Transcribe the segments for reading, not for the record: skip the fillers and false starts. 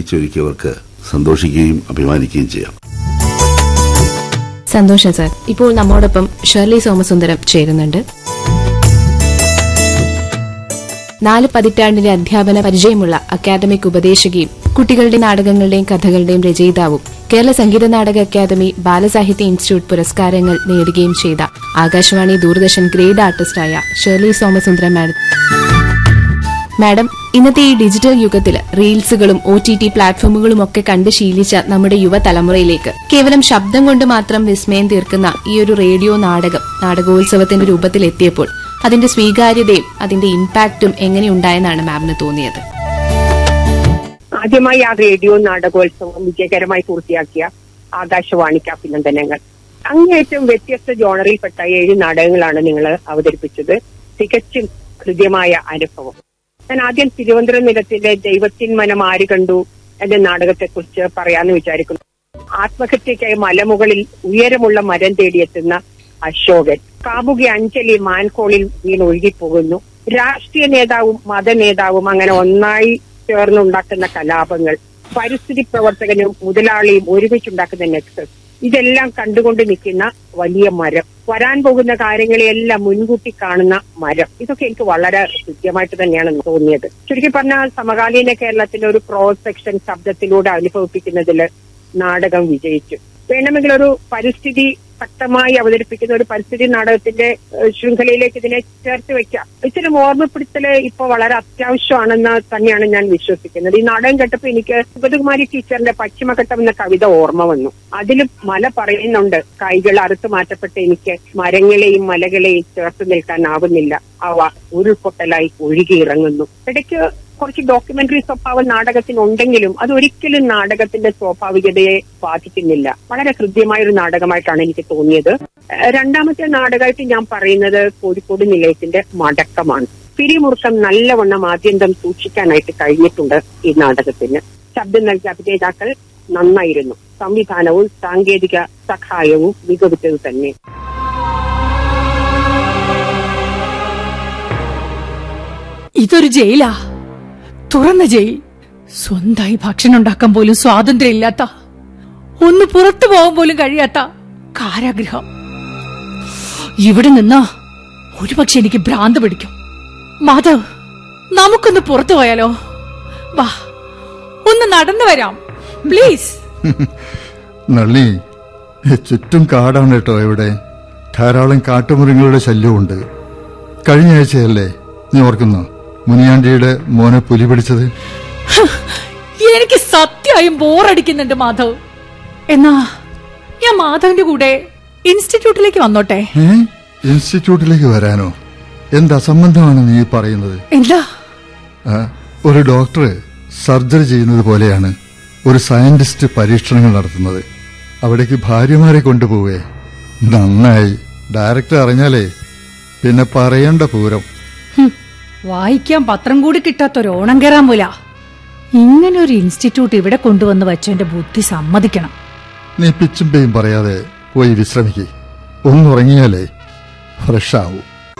ജനിച്ചൊരുക്കിയവർക്ക് സന്തോഷിക്കുകയും അഭിമാനിക്കുകയും ചെയ്യാം. സന്തോഷം സാർ. ഇപ്പോൾ നമ്മോടൊപ്പം ഷേർലി സോമസുന്ദരം ചേരുന്നുണ്ട്. 4 പതിറ്റാണ്ടിന്റെ അധ്യാപന പരിചയമുള്ള അക്കാദമിക് ഉപദേശകയും കുട്ടികളുടെ നാടകങ്ങളുടെയും കഥകളുടെയും രചയിതാവും കേരള സംഗീത നാടക അക്കാദമി ബാലസാഹിത്യ ഇൻസ്റ്റിറ്റ്യൂട്ട് പുരസ്കാരങ്ങൾ നേടുകയും ചെയ്ത ആകാശവാണി ദൂരദർശൻ ഗ്രേഡ് ആർട്ടിസ്റ്റായ ഷേർലി സോമസുന്ദരം മാഡം, ഇന്നത്തെ ഈ ഡിജിറ്റൽ യുഗത്തിൽ റീൽസുകളും OTT പ്ലാറ്റ്ഫോമുകളും ഒക്കെ കണ്ട് ശീലിച്ച നമ്മുടെ യുവതലമുറയിലേക്ക് കേവലം ശബ്ദം കൊണ്ട് മാത്രം വിസ്മയം തീർക്കുന്ന ഈ ഒരു റേഡിയോ നാടകോത്സവത്തിന്റെ രൂപത്തിലെത്തിയപ്പോൾ അതിന്റെ സ്വീകാര്യതയും അതിന്റെ ഇമ്പാക്റ്റും എങ്ങനെയുണ്ടായെന്നാണ് മാമിന് തോന്നിയത്? ആദ്യമായി ആ റേഡിയോ നാടകോത്സവം വിജയകരമായി പൂർത്തിയാക്കിയ ആകാശവാണിക്ക് അഭിനന്ദനങ്ങൾ. അങ്ങേയറ്റം വ്യത്യസ്ത ജോണറിൽപ്പെട്ട 7 നാടകങ്ങളാണ് നിങ്ങൾ അവതരിപ്പിച്ചത്. തികച്ചും ഹൃദ്യമായ അനുഭവം. ഞാൻ ആദ്യം തിരുവനന്തപുരം നിലത്തിന്റെ ദൈവത്തിൻ മനം ആര് കണ്ടു എന്ന നാടകത്തെക്കുറിച്ച് പറയാന്ന് വിചാരിക്കുന്നു. ആത്മഹത്യയ്ക്കായി മലമുകളിൽ ഉയരമുള്ള മരം തേടിയെത്തുന്ന അശോകൻ, കാമുകി അഞ്ജലി മാൻകോളിൽ വീണൊഴുകിപ്പോകുന്നു. രാഷ്ട്രീയ നേതാവും മതനേതാവും അങ്ങനെ ഒന്നായി ചേർന്നുണ്ടാക്കുന്ന കലാപങ്ങൾ, പരിസ്ഥിതി പ്രവർത്തകനും മുതലാളിയും ഒരുമിച്ചുണ്ടാക്കുന്ന നെക്സസ്, ഇതെല്ലാം കണ്ടുകൊണ്ട് നിൽക്കുന്ന വലിയ മരം, വരാൻ പോകുന്ന കാര്യങ്ങളെയെല്ലാം മുൻകൂട്ടി കാണുന്ന മരം, ഇതൊക്കെ എനിക്ക് വളരെ കൃത്യമായിട്ട് തന്നെയാണ് തോന്നിയത്. ചുരുക്കി പറഞ്ഞാൽ സമകാലീന കേരളത്തിന്റെ ഒരു ക്രോസ് സെക്ഷൻ ശബ്ദത്തിലൂടെ അനുഭവിപ്പിക്കുന്നതിൽ നാടകം വിജയിച്ചു. വേണമെങ്കിൽ ഒരു പരിസ്ഥിതി ശക്തമായി അവതരിപ്പിക്കുന്ന ഒരു പരിസ്ഥിതി നാടകത്തിന്റെ ശൃംഖലയിലേക്ക് ഇതിനെ ചേർത്ത് വെക്കാം. ഇച്ചിരി ഓർമ്മപ്പെടുത്തല് ഇപ്പൊ വളരെ അത്യാവശ്യമാണെന്ന് തന്നെയാണ് ഞാൻ വിശ്വസിക്കുന്നത്. ഈ നാടകം കേട്ടപ്പോ എനിക്ക് സുഗതകുമാരി ടീച്ചറിന്റെ പശ്ചിമഘട്ടം എന്ന കവിത ഓർമ്മ വന്നു. അതിൽ മല പറയുന്നുണ്ട്, കൈകൾ അറുത്തു മാറ്റപ്പെട്ട എനിക്ക് മരങ്ങളെയും മലകളെയും ചേർത്ത് നിൽക്കാനാവുന്നില്ല, അവ ഉരുൾപൊട്ടലായി ഒഴുകിയിറങ്ങുന്നു. ഇടയ്ക്ക് കുറച്ച് ഡോക്യുമെന്ററി സ്വഭാവം നാടകത്തിനുണ്ടെങ്കിലും അതൊരിക്കലും നാടകത്തിന്റെ സ്വാഭാവികതയെ ബാധിക്കുന്നില്ല. വളരെ ഹൃദ്യമായൊരു നാടകമായിട്ടാണ് എനിക്ക് തോന്നിയത്. രണ്ടാമത്തെ നാടകമായിട്ട് ഞാൻ പറയുന്നത് കോഴിക്കോട് നിലയത്തിന്റെ മടക്കമാണ്. പിരിമുറുക്കം നല്ലവണ്ണം ആദ്യന്തം സൂക്ഷിക്കാനായിട്ട് കഴിഞ്ഞിട്ടുണ്ട് ഈ നാടകത്തിന്. ശബ്ദം നൽകിയ അഭിനേതാക്കൾ നന്നായിരുന്നു. സംവിധാനവും സാങ്കേതിക സഹായവും മികവുറ്റത് തന്നെ. ഇതൊരു ജയിലാ, തുറന്ന ജയിൽ. സ്വന്തമായി ഭക്ഷണം ഉണ്ടാക്കാൻ പോലും സ്വാതന്ത്ര്യമില്ലാത്ത, ഒന്ന് പുറത്തു പോകാൻ പോലും കഴിയാത്ത കാരാഗൃഹം. ഇവിടെ നിന്നാ ഒരുപക്ഷെ എനിക്ക് ഭ്രാന്ത് പിടിക്കും. മാധവ്, നമുക്കൊന്ന് പുറത്തു പോയാലോ? വാ, ഒന്ന് നടന്നു വരാം പ്ലീസ്. നളി, ചുറ്റും കാടാണ് കേട്ടോ. ഇവിടെ ധാരാളം കാട്ടുമൃഗങ്ങളുടെ ശല്യമുണ്ട്. കഴിഞ്ഞ ആഴ്ചയല്ലേ നീ ഓർക്കുന്നു മുനിയാണ്ടിയുടെ മോനെ പുലി പിടിച്ചത്? എനിക്ക് സത്യമായും ബോറടിക്കുന്നുണ്ട് മാധവ്. എന്നാ ഞാൻ മാധവിന്റെ കൂടെ ഇൻസ്റ്റിറ്റ്യൂട്ടിലേക്ക് വന്നോട്ടെ? ഇൻസ്റ്റിറ്റ്യൂട്ടിലേക്ക് വരാനോ? എന്താ സംബന്ധമാണ് നീ പറയുന്നത്? എന്താ? ഒരു ഡോക്ടർ സർജറി ചെയ്യുന്നത് പോലെയാണ് ഒരു സയന്റിസ്റ്റ് പരീക്ഷണങ്ങൾ നടത്തുന്നത്. അവിടേക്ക് ഭാര്യമാരെ കൊണ്ടുപോവേ? നന്നായി. ഡയറക്ടർ അറിഞ്ഞാലേ പിന്നെ പറയേണ്ട പൂരം. വായിക്കാൻ പത്രം കൂടി കിട്ടാത്തൊരോണം കയറാൻ പോല. ഇങ്ങനെ ഒരു ഇൻസ്റ്റിറ്റ്യൂട്ട് ഇവിടെ കൊണ്ടുവന്ന് വെച്ചെന്റെ ബുദ്ധി സമ്മതിക്കണം. നീ പിച്ചും പേയും പറയാതെ പോയി വിശ്രമിക്കേ. ഒന്നുറങ്ങിയാലേ ഫ്രഷ് ആവൂ.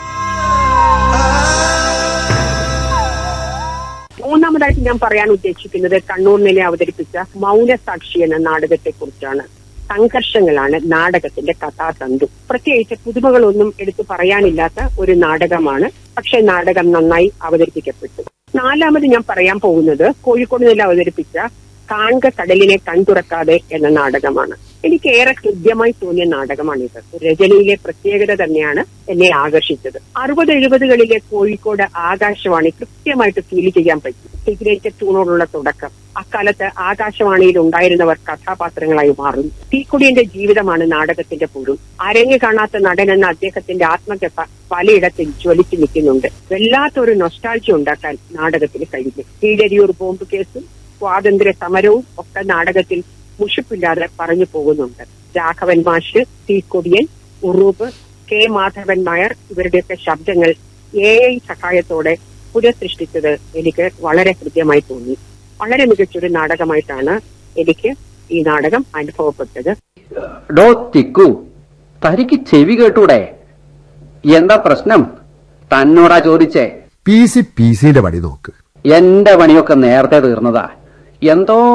മൂന്നാമതായിട്ട് ഞാൻ പറയാൻ ഉദ്ദേശിക്കുന്നത് കണ്ണൂർ നിലയം അവതരിപ്പിച്ച മൗനസാക്ഷി എന്ന നാടകത്തെ കുറിച്ചാണ്. സംഘർഷങ്ങളാണ് നാടകത്തിന്റെ കഥാതന്തു. പ്രത്യേകിച്ച് പുതുമകളൊന്നും എടുത്തു പറയാനില്ലാത്ത ഒരു നാടകമാണ്. പക്ഷെ നാടകം നന്നായി അവതരിപ്പിക്കപ്പെട്ടു. നാലാമത് ഞാൻ പറയാൻ പോകുന്നത് കോഴിക്കോട് നില അവതരിപ്പിച്ച കാൺക കടലിനെ കൺതുറക്കാതെ എന്ന നാടകമാണ്. എനിക്ക് ഏറെ ഹൃദ്യമായി തോന്നിയ നാടകമാണിത്. രചനയിലെ പ്രത്യേകത തന്നെയാണ് എന്നെ ആകർഷിച്ചത്. 60-70കളിലെ കോഴിക്കോട് ആകാശവാണി കൃത്യമായിട്ട് ഫീൽ ചെയ്യാൻ പറ്റി. സിഗ്നേച്ചർ ട്യൂണോടുള്ള തുടക്കം. അക്കാലത്ത് ആകാശവാണിയിൽ ഉണ്ടായിരുന്നവർ കഥാപാത്രങ്ങളായി മാറുന്നു. തീക്കുടിയന്റെ ജീവിതമാണ് നാടകത്തിന്റെ പൊരുൾ. അരങ്ങ് കാണാത്ത നടൻ എന്ന അദ്ദേഹത്തിന്റെ ആത്മകഥ പലയിടത്തും ജ്വലിച്ചു നിൽക്കുന്നുണ്ട്. വല്ലാത്തൊരു നൊസ്റ്റാൾജിയ ഉണ്ടാക്കാൻ നാടകത്തിന് കഴിഞ്ഞു. കീഴരിയൂർ ബോംബ് കേസും സ്വാതന്ത്ര്യ സമരവും ഒക്കെ നാടകത്തിൽ മുഷിപ്പില്ലാതെ പറഞ്ഞു പോകുന്നുണ്ട്. രാഘവൻ മാഷ്, തീക്കൊടിയൻ, ഉറൂബ്, കെ മാധവൻ നായർ ഇവരുടെയൊക്കെ ശബ്ദങ്ങൾ AI സഹായത്തോടെ പുനഃസൃഷ്ടിച്ചത് എനിക്ക് വളരെ ഹൃദ്യമായി തോന്നി. വളരെ മികച്ചൊരു നാടകമായിട്ടാണ് എനിക്ക് ഈ നാടകം അനുഭവപ്പെട്ടത്. തനിക്ക് ചെവി കേട്ടൂടെ? എന്താ പ്രശ്നം? തന്നോടാ ചോദിച്ചേ. പി സിന്റെ പണി നോക്ക്. എന്റെ പണിയൊക്കെ നേരത്തെ തീർന്നതാ. എന്തോ